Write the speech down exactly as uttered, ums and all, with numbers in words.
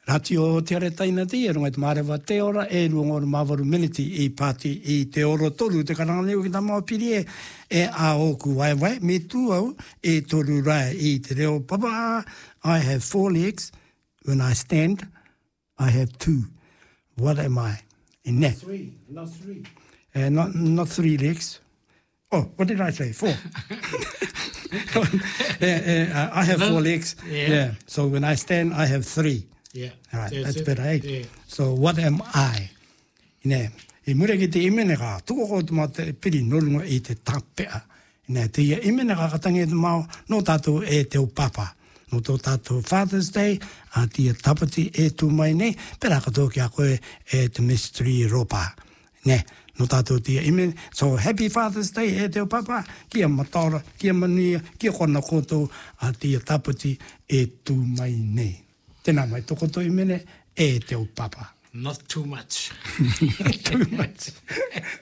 Rati o te are taina ti, e runga te marewa te ora, e runga o mawaru miniti i pāti i te oro toru, te karanga leo ki ta maupiri e, e a oku wai wai, me tu au, e toru rai i te reo papa, I have four legs, when I stand, I have two. What am I? In that? Three, not three. Uh, not, not three legs. Oh, what did I say? Four. uh, uh, I have four legs. Yeah. yeah. So when I stand, I have three. Yeah. All right, That's that's it. better, eh? Yeah. So what am I? Ine, e mure ki te imene ka, tuko ko te mā te piri norunga i te tāpea. Ine, te ia imene ka katangi te mao, no tātou e teo papa. No tō tātou Father's Day, a tia tapati e tū mai nei, pera katoa ki a koe e te mystery ropa. Ne, no tātou tia imene. So happy Father's Day e teo papa, kia mataura, kia mania, kia kona koutou, a tia tapati e tū mai nei. Tēnā mai toko tō imene e teo papa. Not too much. Not too much.